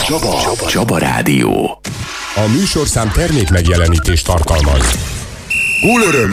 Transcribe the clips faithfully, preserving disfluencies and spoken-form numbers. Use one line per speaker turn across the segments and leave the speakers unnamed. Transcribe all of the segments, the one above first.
Csaba, Csaba, Csaba Rádió.
A műsorszám termék megjelenítést tartalmaz.
Gólöröm!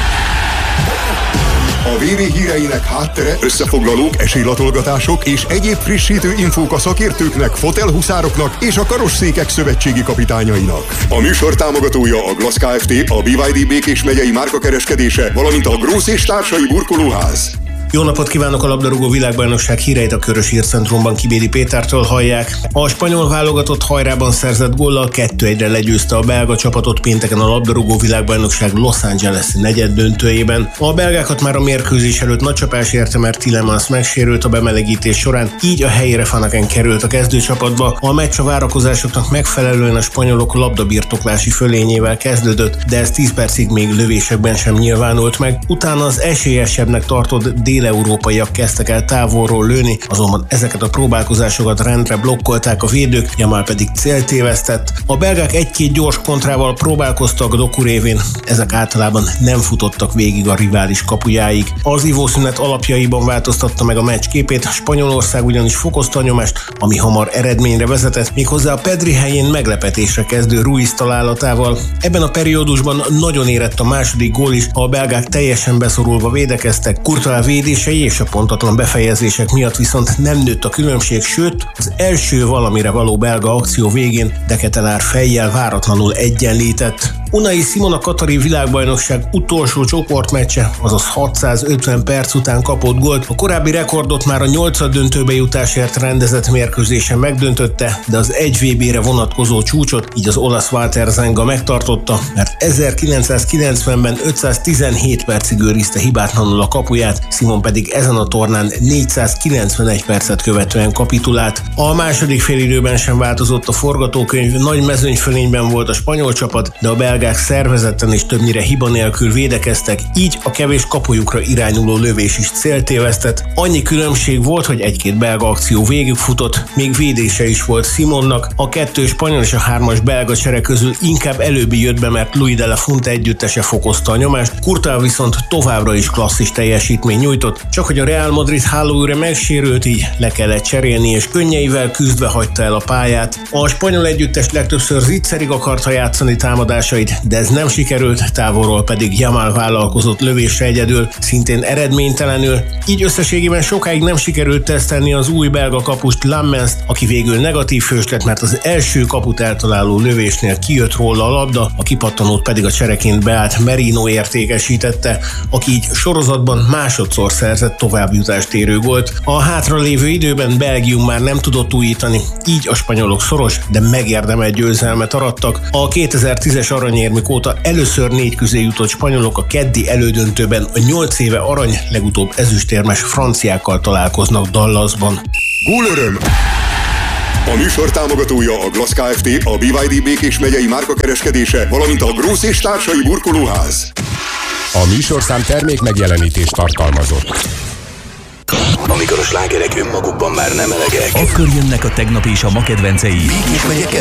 A vé vé híreinek háttere, összefoglalók, esélylatolgatások és egyéb frissítő infók a szakértőknek, fotelhuszároknak és a karosszékek szövetségi kapitányainak. A műsor támogatója a Glass Kft., a bé vé dé Békés megyei márkakereskedése, valamint a Grósz és társai burkolóház.
Jó napot kívánok! A labdarúgó világbajnokság híreit a Körös Hírcentrumban Kibédi Pétertől hallják. A spanyol válogatott hajrában szerzett góllal kettő egyre legyőzte a belga csapatot pénteken a labdarúgó világbajnokság Los Angeles-i negyeddöntőjében. A belgákat már a mérkőzés előtt nagy csapás érte, mert Tielemans megsérült a bemelegítés során, így a helyére Vanaken került a kezdőcsapatba. A meccs a várakozásoknak megfelelően a spanyolok labdabirtoklási fölényével kezdődött, de ez tíz percig még lövésekben sem nyilvánult meg. Utána az esélyesebbnek tartott dél-európaiak kezdtek el távolról lőni, azonban ezeket a próbálkozásokat rendre blokkolták a védők, Yamal pedig célt tévesztett. A belgák egy-két gyors kontrával próbálkoztak Doku révén, ezek általában nem futottak végig a rivális kapujáig. Az ivószünet alapjaiban változtatta meg a meccs képét, Spanyolország ugyanis fokozta a nyomást, ami hamar eredményre vezetett, méghozzá a Pedri helyén meglepetésre kezdő Ruiz találatával. Ebben a periódusban nagyon érett a második gól is, a belgák teljesen beszorulva védekeztek, Courtois védései és a pontatlan befejezések miatt viszont nem nőtt a különbség, sőt, az első valamire való belga akció végén De Ketelaere fejjel váratlanul egyenlített. Unai Simon a katari világbajnokság utolsó csoportmeccse, azaz hatszázötven perc után kapott gólt. A korábbi rekordot már a nyolcaddöntőbe jutásért rendezett mérkőzésen megdöntötte, de az egy vé bére vonatkozó csúcsot így az olasz Walter Zenga megtartotta, mert ezerkilencszázkilencvenben ötszáztizenhét percig őrizte hibátlanul a kapuját, Simon pedig ezen a tornán négyszázkilencvenegy percet követően kapitulált. A második félidőben sem változott a forgatókönyv, nagy mezőnyfölényben volt a spanyol csapat, de a belgák szervezetten és többnyire hiba nélkül védekeztek, így a kevés kapujukra irányuló lövés is célt tévesztett. Annyi különbség volt, hogy egy-két belga akció végigfutott, még védése is volt Simonnak. A kettő spanyol és a hármas belga csere közül inkább előbbi jött be, mert Luis de la Fuente együttese fokozta a nyomást, Courtois viszont továbbra is klasszis teljesítmény nyújtott, csak hogy a Real Madrid hálóőre megsérült, így le kellett cserélni, és könnyeivel küzdve hagyta el a pályát. A spanyol együttes legtöbbször zicserig akarta játszani támadásait, de ez nem sikerült, távolról pedig Yamal vállalkozott lövésre egyedül, szintén eredménytelenül, így összességében sokáig nem sikerült tesztelni az új belga kapust Lammenst, aki végül negatív hős lett, mert az első kaput eltaláló lövésnél kijött róla a labda, a kipattanót pedig a csereként beállt Merino értékesítette, aki így sorozatban másodszor szerzett továbbjutást érő gólt. A hátralévő időben Belgium már nem tudott újítani, így a spanyolok szoros, de megérdemelt győzelmet arattak. A kétezer-tízes aranyérmük óta először négy közé jutott spanyolok a keddi elődöntőben a nyolc éve arany, legutóbb ezüstérmes franciákkal találkoznak Dallasban.
Gólöröm! A műsor támogatója a Glass Kft., a bé vé dé Békés megyei márkakereskedése, valamint a Grósz és társai burkolóház.
A műsorszám termék megjelenítést tartalmazott.
Amikor a slágerek önmagukban már nem elegek,
akkor jönnek a tegnap és a ma kedvencei.
Békés megye